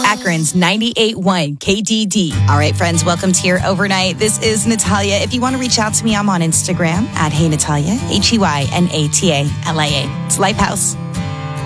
Akron's 98.1 KDD. All right, friends, welcome to your overnight. This is Natalia. If you want to reach out to me, I'm on Instagram at Hey Natalia, HeyNatalia. It's Lifehouse.